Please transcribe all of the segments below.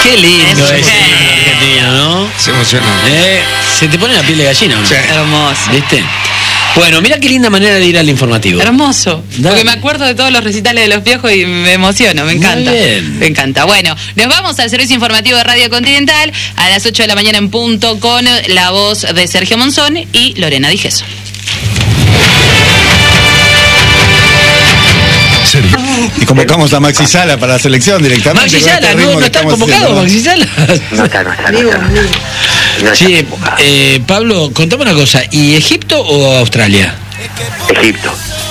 Qué lindo Eso es sí. Argentina, ¿no? Se emociona. Se te pone la piel de gallina, ¿no? Sí. Hermoso. ¿Viste? Bueno, mira qué linda manera de ir al informativo. Hermoso. Dale. Porque me acuerdo de todos los recitales de los viejos y me emociono, me encanta. Muy bien. Me encanta. Bueno, nos vamos al servicio informativo de Radio Continental a las 8 de la mañana en punto con la voz de Sergio Monzón y Lorena Digeso. Y convocamos a Maxi Sala para la selección directamente. Maxi con este Sala, ritmo no que está estamos convocado, haciendo, ¿no? Maxi Sala. No está. No está Sí, convocado. Pablo, contame una cosa, ¿y Egipto o Australia? Egipto.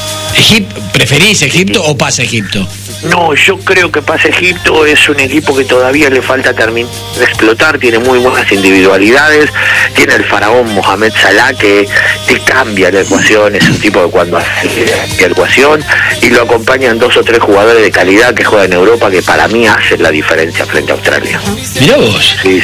¿Preferís Egipto o pasa Egipto? No, yo creo que pasa Egipto, es un equipo que todavía le falta terminar de explotar, tiene muy buenas individualidades, tiene el faraón Mohamed Salah que te cambia la ecuación, es un tipo que cuando hace la ecuación, y lo acompañan 2 o 3 jugadores de calidad que juegan en Europa que para mí hacen la diferencia frente a Australia. Mirá vos, Sí.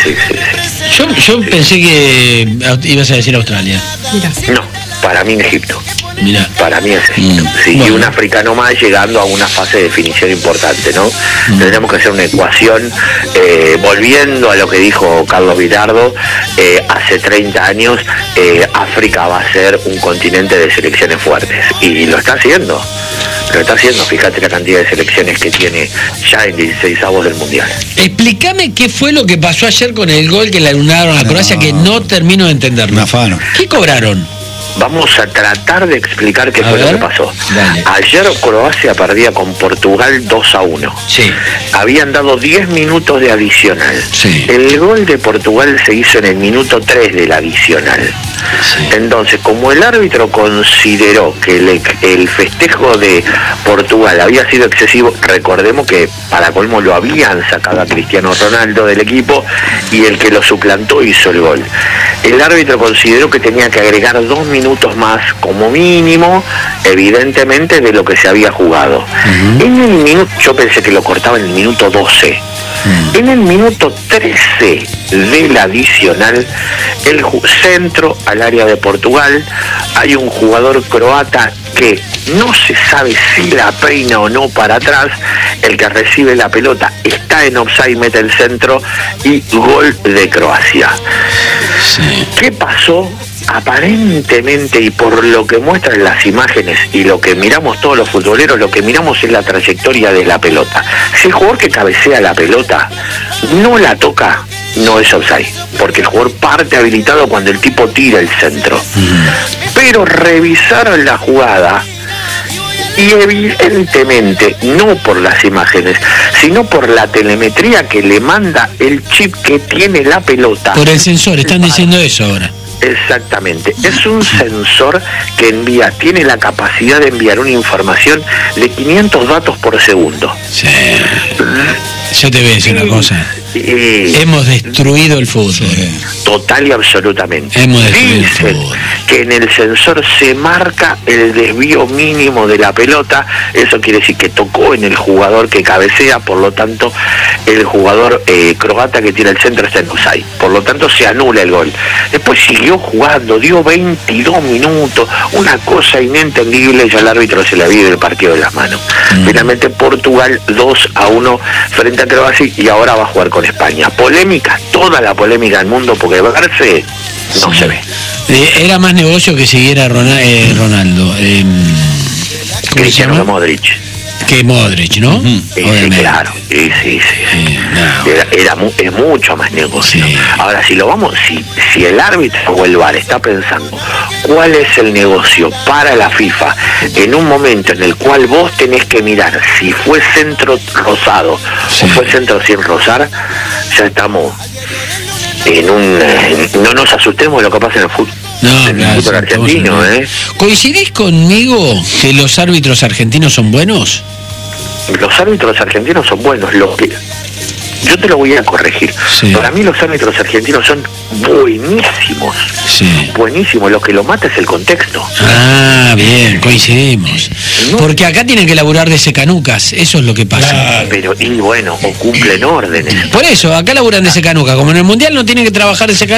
yo pensé que ibas a decir Australia. No, para mí en Egipto. Mirá. Para mí es Egipto. Sí, Bueno. y un africano más llegando a una fase de definición importante, ¿no? Tendremos que hacer una ecuación, volviendo a lo que dijo Carlos Vilardo, hace 30 años, África va a ser un continente de selecciones fuertes. Y lo está haciendo. Fíjate la cantidad de selecciones que tiene ya en 16avos del Mundial. Explícame qué fue lo que pasó ayer con el gol que le anularon a Croacia, que no termino de entenderlo. Un afano. ¿Qué cobraron? Vamos a tratar de explicar qué A fue ver, lo que pasó. dale. Ayer Croacia perdía con Portugal 2-1. Sí. Habían dado 10 minutos de adicional. Sí. El gol de Portugal se hizo en el minuto 3 del adicional. Sí. Entonces, como el árbitro consideró que el festejo de Portugal había sido excesivo, recordemos que para colmo lo habían sacado a Cristiano Ronaldo del equipo y el que lo suplantó hizo el gol. El árbitro consideró que tenía que agregar 2 minutos más como mínimo, evidentemente, de lo que se había jugado. En el minuto, yo pensé que lo cortaba en el minuto 12. En el minuto 13 del adicional, el centro al área de Portugal, hay un jugador croata que no se sabe si la peina o no para atrás, el que recibe la pelota está en offside, mete el centro y gol de Croacia. Sí. ¿Qué pasó? Aparentemente, y por lo que muestran las imágenes y lo que miramos todos los futboleros, lo que miramos es la trayectoria de la pelota. Si el jugador que cabecea la pelota no la toca, no es offside, porque el jugador parte habilitado cuando el tipo tira el centro. Pero revisaron la jugada y evidentemente, no por las imágenes, sino por la telemetría que le manda el chip que tiene la pelota. Por el sensor, están diciendo eso ahora. Exactamente, es un sensor que tiene la capacidad de enviar una información de 500 datos por segundo. Sí. Yo te voy a decir una cosa. Hemos destruido el fútbol. Total y absolutamente. Hemos destruido el Dicen fútbol. que en el sensor se marca el desvío mínimo de la pelota, eso quiere decir que tocó en el jugador que cabecea, por lo tanto el jugador croata que tira el centro está en offside, por lo tanto se anula el gol. Después siguió jugando, dio 22 minutos, una cosa inentendible, ya el árbitro se le había ido el partido de las manos. Finalmente Portugal 2-1 frente a Croacia y ahora va a jugar con España. Polémica, toda la polémica del mundo, porque verse no se ve. Era más negocio que siguiera Ronaldo. ¿Cómo se Cristiano llama? Modric. Que Modric, ¿no? Sí, Obviamente. claro. Sí. No. Es mucho más negocio. Sí. Ahora, si el árbitro o el VAR está pensando cuál es el negocio para la FIFA en un momento en el cual vos tenés que mirar si fue centro rosado o fue centro sin rosar, ya estamos no nos asustemos de lo que pasa en el fútbol. No, en el claro, fútbol estamos argentino, en- ¿Coincidís conmigo que los árbitros argentinos son buenos? Los árbitros argentinos son buenos. Yo te lo voy a corregir. Sí. Para mí los árbitros argentinos son buenísimos. Sí. Buenísimos. Lo que lo mata es el contexto. Ah, bien, coincidimos. No. Porque acá tienen que laburar de secanucas, eso es lo que pasa. Pero, y bueno, o cumplen órdenes. Por eso, acá laburan de secanuca. Como en el Mundial no tienen que trabajar de secanuca.